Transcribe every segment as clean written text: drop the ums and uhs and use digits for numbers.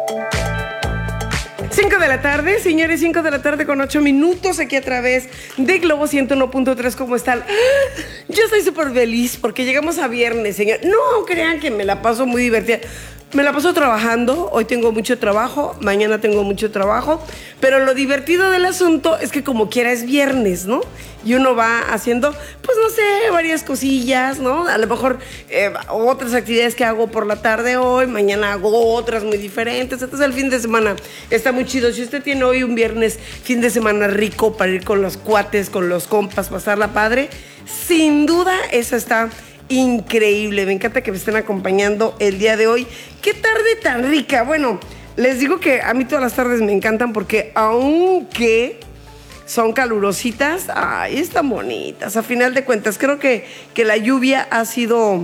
5 de la tarde, señores, 5 de la tarde con 8 minutos aquí a través de Globo 101.3. ¿Cómo están? Yo estoy súper feliz porque llegamos a viernes, señor. No crean que me la paso muy divertida. Me la paso trabajando, hoy tengo mucho trabajo, mañana tengo mucho trabajo, pero lo divertido del asunto es que como quiera es viernes, ¿no? Y uno va haciendo, pues no sé, varias cosillas, ¿no? A lo mejor otras actividades que hago por la tarde hoy, mañana hago otras muy diferentes, entonces el fin de semana está muy chido. Si usted tiene hoy un viernes, fin de semana rico para ir con los cuates, con los compas, pasarla padre, sin duda esa está increíble. Me encanta que me estén acompañando el día de hoy. ¡Qué tarde tan rica! Bueno, les digo que a mí todas las tardes me encantan porque aunque son calurositas, ay, están bonitas. A final de cuentas, creo que la lluvia ha sido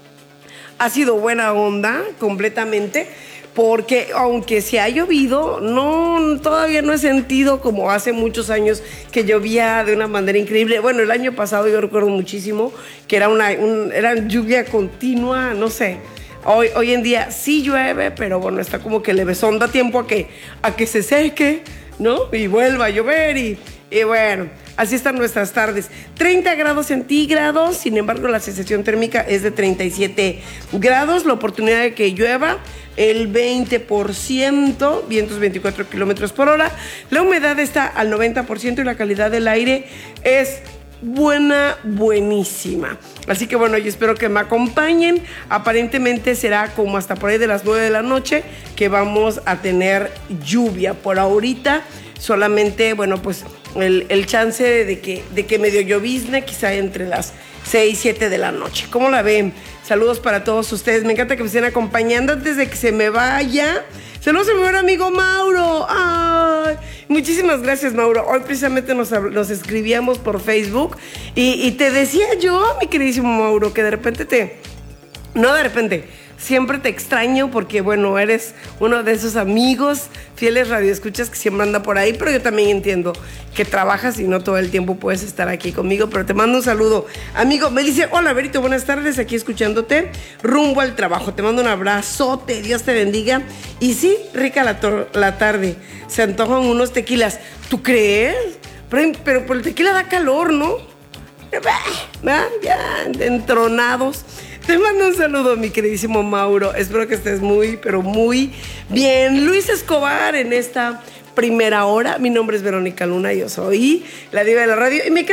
buena onda completamente. Porque aunque se ha llovido, todavía no he sentido como hace muchos años que llovía de una manera increíble. Bueno, el año pasado yo recuerdo muchísimo que era lluvia continua, no sé. Hoy en día sí llueve, pero bueno, está como que levesón, da tiempo a que se seque, ¿no? Y vuelva a llover y bueno, así están nuestras tardes. 30 grados centígrados, sin embargo la sensación térmica es de 37 grados, la oportunidad de que llueva el 20%, vientos 24 kilómetros por hora, la humedad está al 90% y la calidad del aire es buenísima. Así que bueno, yo espero que me acompañen. Aparentemente será como hasta por ahí de las 9 de la noche que vamos a tener lluvia. Por ahorita solamente, bueno, pues el chance de que medio llovizne quizá entre las 6 y 7 de la noche. ¿Cómo la ven? Saludos para todos ustedes. Me encanta que me estén acompañando. Antes de que se me vaya, saludos a mi buen amigo Mauro. Ay, muchísimas gracias, Mauro. Hoy precisamente nos escribíamos por Facebook y te decía yo, mi queridísimo Mauro, que siempre te extraño porque, bueno, eres uno de esos amigos fieles radioescuchas que siempre anda por ahí, pero yo también entiendo que trabajas y no todo el tiempo puedes estar aquí conmigo, pero te mando un saludo. Amigo, me dice, hola, Berito, buenas tardes, aquí escuchándote, rumbo al trabajo. Te mando un abrazote, Dios te bendiga. Y sí, rica la tarde, se antojan unos tequilas. ¿Tú crees? Pero por el tequila da calor, ¿no? Ya, entronados. Te mando un saludo, mi queridísimo Mauro. Espero que estés muy, pero muy bien. Luis Escobar en esta primera hora. Mi nombre es Verónica Luna, yo soy la diva de la radio. Y me